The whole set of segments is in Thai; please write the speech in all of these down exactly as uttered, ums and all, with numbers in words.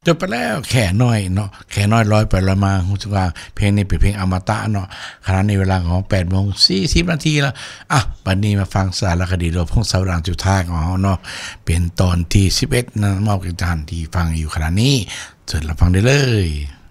จบไปแล้วแค่น้อยเนาะแค่น้อยร้อยไปร้อยมารู้สึกว่าเพลงนี้เป็นเพลงอมตะเนาะขณะนี้เวลาของ แปดโมงสี่สิบ นาทีแล้วอ่ะบัดนี้มาฟังสารคดีโดยพงศาวดารจุฑาของเฮาเนาะเป็นตอนที่สิบเอ็ดนะมอบกับท่านที่ฟังอยู่ขณะนี้เชิญรับฟังได้เลย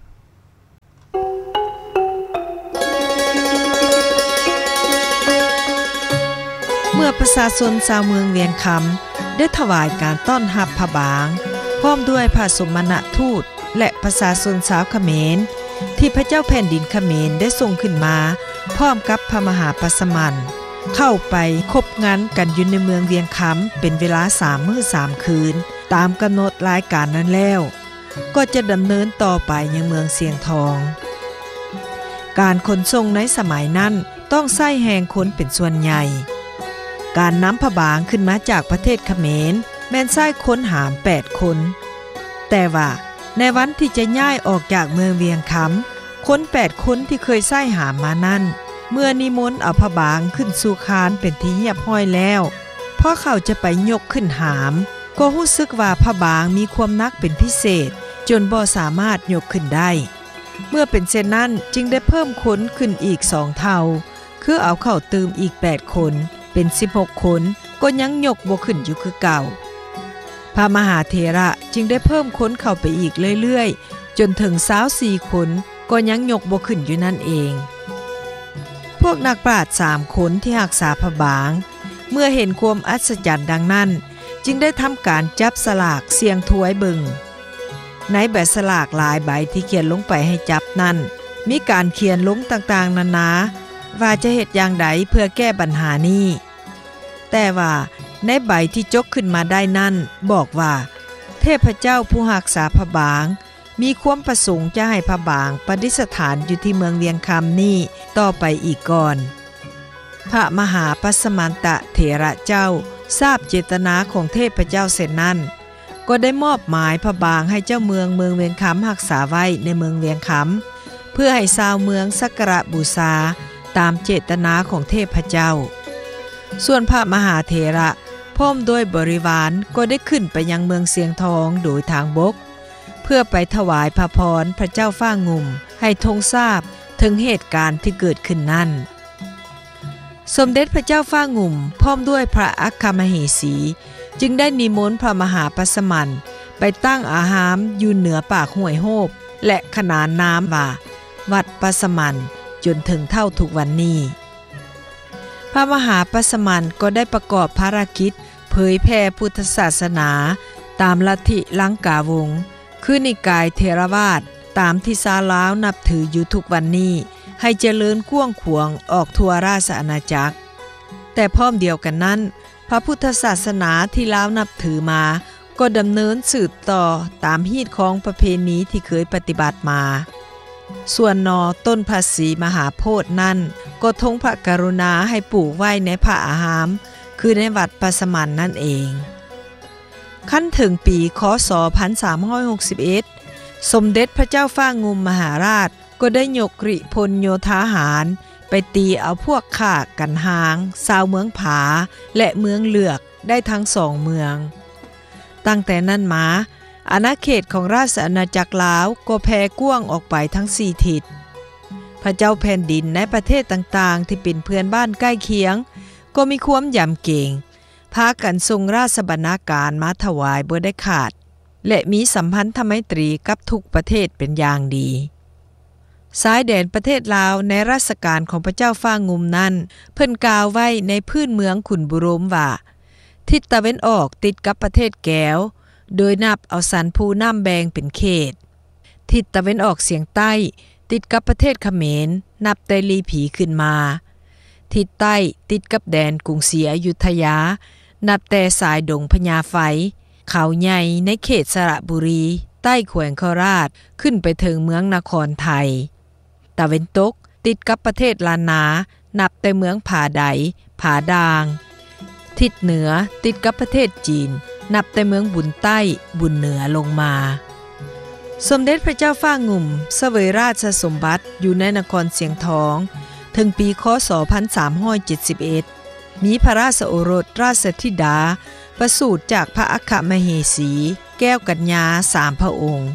เมื่อประชาชนชาวเมืองเวียงคำได้ถวายการต้อนรับพระบางพร้อมด้วยพระสมณทูตและประชาชนชาวเขมรที่พระเจ้าแผ่นดินเขมรได้ส่งขึ้นมาพร้อมกับพระมหาปัสมันเข้าไปคบงานกันอยู่ในเมืองเวียงคำเป็นเวลาสามมื้อสามคืนตามกำหนดรายการนั้นแล้วก็จะดำเนินต่อไปยังเมืองเสียงทองการขนส่งในสมัยนั้นต้องใช้แรงคนเป็นส่วนใหญ่การนำพระบางขึ้นมาจากประเทศเขมรแม่นใช้คนหามแปดคนแต่ว่าในวันที่จะย้ายออกจากเมืองเวียงคำคนแปดคนที่เคยใช้หามมานั้นเมื่อนิมนต์เอาพระบางขึ้นสู่คานเป็นที่เรียบร้อยแล้วพอเขาจะไปยกขึ้นหามก็รู้สึกว่าพระบางมีความหนักเป็นพิเศษจนบ่สามารถยกขึ้นได้เมื่อเป็นเช่นนั้นจึงได้เพิ่มคนขึ้นอีกสองเท่าคือเอาเข้าเติมอีกแปดคนเป็นสิบหกคนก็ยังยกบ่ขึ้นอยู่คือเก่าพระมหาเถระจึงได้เพิ่มคนเข้าไปอีกเรื่อยๆจนถึงยี่สิบสี่คนก็ยังยกบ่ขึ้นอยู่นั่นเองพวกนักปราชญ์สามคนที่รักษาพระบางเมื่อเห็นความอัศจรรย์ดังนั้นจึงได้ทำการจับสลากเสี่ยงทายเบิ่งในใบสลากหลายใบที่เขียนลงไปให้จับนั้นมีการเขียนลงต่างๆนานาว่าจะเฮ็ดอย่างใดเพื่อแก้ปัญหานี้แต่ว่าในใบที่จกขึ้นมาได้นั้นบอกว่าเทพเจ้าผู้รักษาพระบางมีความประสงค์จะให้พระบางประดิษฐานอยู่ที่เมืองเวียงคำนี้ต่อไปอีกก่อนพระมหาปัสมันตะเถระเจ้าทราบเจตนาของเทพเจ้าเสร็จนั้นก็ได้มอบหมายพระบางให้เจ้าเมืองเมืองเวียงคำรักษาไว้ในเมืองเวียงคำเพื่อให้ชาวเมืองสักการะบูชาตามเจตนาของเทพเจ้าส่วนพระมหาเถระพร้อมด้วยบริวารก็ได้ขึ้นไปยังเมืองเสียงทองโดยทางบกเพื่อไปถวายพระพรพระเจ้าฟ้างุ่มให้ทรงทราบถึงเหตุการณ์ที่เกิดขึ้นนั้นสมเด็จพระเจ้าฟ้างุ่มพร้อมด้วยพระอัครมเหสีจึงได้นิมนต์พระมหาปัสมันไปตั้งอาหารอยู่เหนือปากห้วยโฮบและขนานนามว่าวัดปัสมันจนถึงเท่าทุกวันนี้พระมหาปัสมันก็ได้ประกอบภารกิจเผยแผ่พุทธศาสนาตามลัทธิลังกาวงศ์คือนิกายเทรวาทตามที่ชาวลาวนับถืออยู่ทุกวันนี้ให้เจริญกว้างขวางออกทั่วราชอาณาจักรแต่พร้อมเดียวกันนั้นพระพุทธศาสนาที่ลาวนับถือมาก็ดำเนินสืบต่อตามฮีตของประเพณีที่เคยปฏิบัติมาส่วนนอต้นภาษีมหาโพธิ์นั้นก็ทรงพระกรุณาให้ปลูกไว้ในพระอารามคือในวัดปัสมันนั่นเองขั้นถึงปีคศหนึ่งพันสามร้อยหกสิบเอ็ดสมเด็จพระเจ้าฟ้างุ่มมหาราชก็ได้ยกกริพลโยธาหารไปตีเอาพวกข้ากันหางชาวเมืองผาและเมืองเหลือกได้ทั้งสองเมืองตั้งแต่นั้นมาอาณาเขตของราชอาณาจักรลาวก็แผ่กว้างออกไปทั้งสี่ทิศพระเจ้าแผ่นดินในประเทศต่างๆที่เป็นเพื่อนบ้านใกล้เคียงก็มีความยำเกรงพากันทรงราชบรรณาการมาถวายบ่ได้ขาดและมีสัมพันธไมตรีกับทุกประเทศเป็นอย่างดีสายแดนประเทศลาวในรัชกาลของพระเจ้าฟ้างุ่มนั้นเพิ่นกล่าวไว้ในพื้นเมืองขุนบุรมว่าทิศตะวันออกติดกับประเทศแก้วโดยนับเอาสันภูน้ำแบงเป็นเขตทิศตะวันออกเฉียงใต้ติดกับประเทศเขมรนับแต่ลีผีขึ้นมาทิศใต้ติดกับแดนกรุงศรีอยุธยานับแต่สายดงพญาไฟเขาใหญ่ในเขตสระบุรีใต้แขวงโคราชขึ้นไปถึงเมืองนครไทยตะวันตกติดกับประเทศลานานับแต่เมืองผาไดผาดางทิศเหนือติดกับประเทศจีนนับแต่เมืองบุญใต้บุญเหนือลงมาสมเด็จพระเจ้าฟ้างุ่มเสวยราชสมบัติอยู่ในนครเสียงทองถึงปีคศหนึ่งพันสามร้อยเจ็ดสิบเอ็ดมีพระราชโอรสราชธิดาประสูติจากพระอัครมเหสีแก้วกัญญาสามพระองค์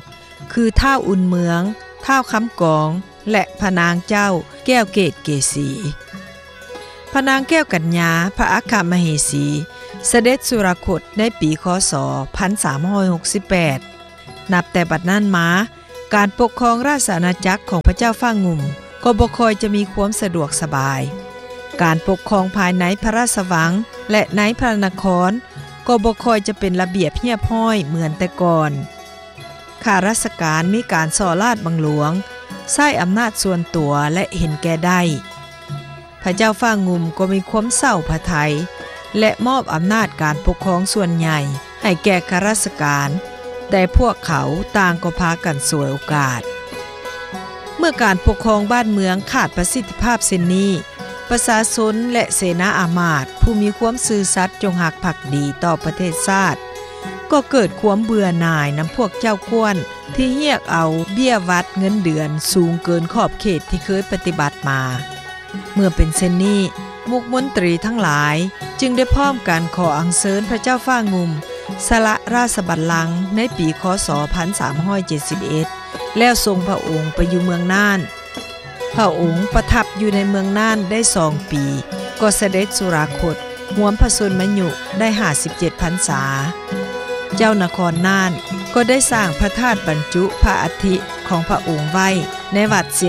คือท้าวอุ่นเมืองท้าวคำกองและพระนางเจ้าแก้วเกตเกษีพระนางแก้วกัญญาพระอัครมเหสีเสด็จสุรคตในปีคศหนึ่งพันสามร้อยหกสิบแปดนับแต่บัดนั้นมาการปกครองราชอาณาจักรของพระเจ้าฟ้างุ่มก็บ่ค่อยจะมีความสะดวกสบายการปกครองภายในพระราชวังและในพระนครก็บ่ค่อยจะเป็นระเบียบเรียบร้อยเหมือนแต่ก่อนข้าราชการมีการส่อราชบังหลวงใช้อำนาจส่วนตัวและเห็นแก่ได้พระเจ้าฟ้างุ่มก็มีความเศร้าพระทัยและมอบอำนาจการปกครองส่วนใหญ่ให้แก่ข้าราชการแต่พวกเขาต่างก็พากันสวยโอกาสเมื่อการปกครองบ้านเมืองขาดประสิทธิภาพเช่นนี้ประชาชนและเสนาอามาตย์ผู้มีความซื่อสัตย์จงรักภักดีต่อประเทศชาติก็เกิดความเบื่อหน่ายนำพวกเจ้ากวนที่เรียกเอาเบี้ยวัดเงินเดือนสูงเกินขอบเขตที่เคยปฏิบัติมาเมื่อเป็นเช่นนี้มุขมนตรีทั้งหลายจึงได้พร้อมกันขออัญเชิญพระเจ้าฟ้างุ่มสละราชบัลลังก์ในปีคศหนึ่งพันสามร้อยเจ็ดสิบเอ็ดแล้วทรงพระองค์ไปอยู่เมืองน่านพระองค์ประทับอยู่ในเมืองน่านได้สองปีก็เสด็จสุราคตร่วมพระชนมยุได้ห้าสิบเจ็ดพรรษาเจ้านครน่านก็ได้สร้างพระธาตุบรรจุพระอัฐิของพระองค์ไว้ในวัดเสีย